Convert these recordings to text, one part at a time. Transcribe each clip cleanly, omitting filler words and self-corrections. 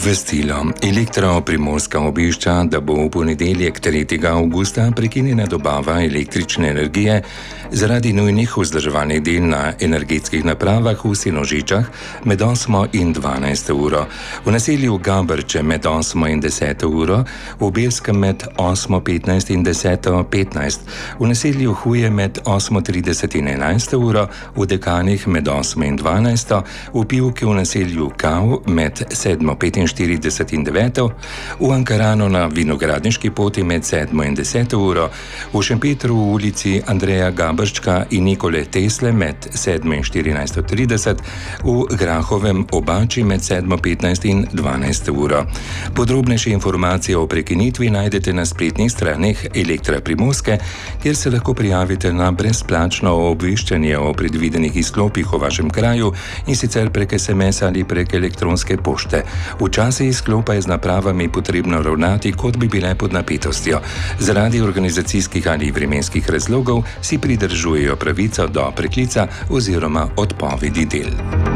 Obvestilo. Elektro Primorska obvešča, da bo v ponedeljek 3. avgusta prekinjena dobava električne energije zaradi nujnih vzdrževalnih del na energetskih napravah v Senožičah med 8 in 12 uro, v naselju Gabrče med 8 in 10 uro, v Belskem med 8:15 in 10:15, v naselju Huje med 8:30 in 11 uro, v Dekanih med 8 in 12, v Pivki v naselju Kav med 7:45 in 9, v Ankaranu na Vinogradniški poti med 7 in 10 uro, v Šempetru v ulici Andreja Gabrčka in Nikole Tesle med 7 in 14:30, v Grahovem Obači med 7:15 in 12 uro. Podrobnejše informacije o prekinitvi najdete na spletnih straneh Elektra Primorske, kjer se lahko prijavite na brezplačno obveščanje o predvidenih izklopih v vašem kraju, in sicer prek SMS ali prek elektronske pošte. V času izklopa je z napravami potrebno ravnati, kot bi bile pod napetostjo. Zaradi organizacijskih ali vremenskih razlogov si pridržujejo pravico do preklica oziroma odpovedi del.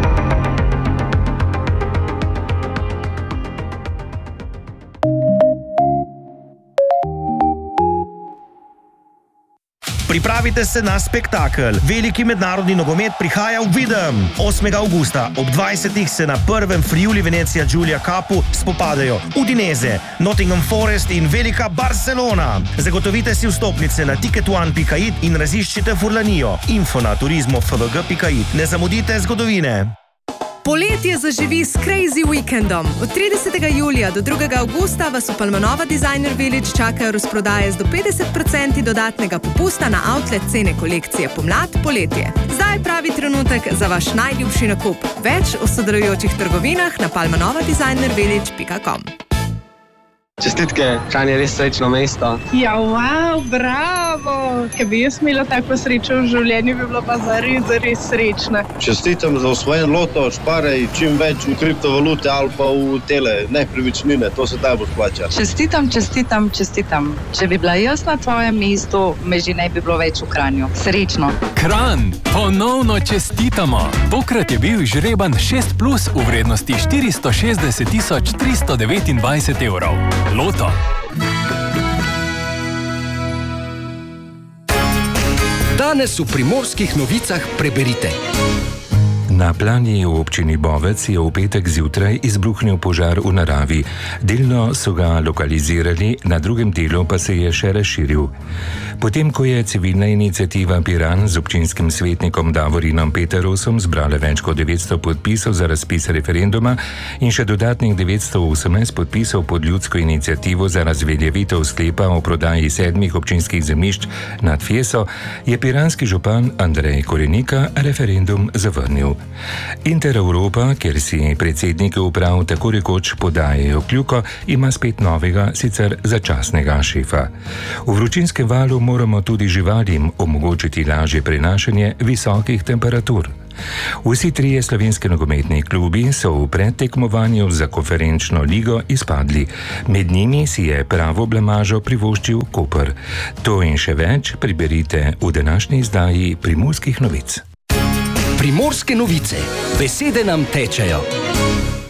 Pripravite se na spektakel. Veliki mednarodni nogomet prihaja v Videm. 8. avgusta ob 20. se na prvem Friuli Venecija Giulia Cupu spopadajo Udinese, Nottingham Forest in Velika Barcelona. Zagotovite si vstopnice na ticketone.it in raziščite Furlanijo. Info na turizmofvg.it. Ne zamudite zgodovine. Poletje zaživi s Crazy Weekendom. Od 30. julija do 2. avgusta vas v Palmanova Designer Village čakajo razprodaje z do 50% dodatnega popusta na outlet cene kolekcije pomlad-poletje. Zdaj je pravi trenutek za vaš najljubši nakup. Več o sodelujočih trgovinah na palmanovadesignervillage.com. Čestitke, Kranj je res srečno mesto. Ja, wow, bravo! Ker bi jaz imela tako srečo v življenju, bi bila pa zares srečna. Čestitam za osvojen loto, šparaj čim več v kriptovalute ali pa v tele nepremičnine, to se taj bo splača. Čestitam. Če bi bila jaz na tvojem mestu, me že ne bi bilo več v Kranju. Srečno. Kranj, ponovno čestitamo. Tokrat je bil žreban 6+ v vrednosti 460 329 evrov. Loto. Danes v Primorskih novicah preberite. Na Planji v občini Bovec je v petek zjutraj izbruhnil požar v naravi. Delno so ga lokalizirali, na drugem delu pa se je še razširil. Potem, ko je civilna iniciativa Piran z občinskim svetnikom Davorinom Peterosom zbrala več kot 900 podpisov za razpis referenduma in še dodatnih 918 podpisov pod ljudsko inicijativo za razveljavitev sklepa o prodaji 7 občinskih zemljišč nad Fieso, je piranski župan Andrej Korenika referendum zavrnil. Intereuropa, kjer si predsedniki uprav tako rekoč podajajo kljuko, ima spet novega, sicer začasnega šefa. V vročinskem valu moramo tudi živalim omogočiti lažje prenašanje visokih temperatur. Vsi trije slovenski nogometni klubi so v predtekmovanju za konferenčno ligo izpadli. Med njimi si je pravo blamažo privoščil Koper. To in še več preberite v današnji izdaji Primorskih novic. Primorske novice. Besede nam tečejo.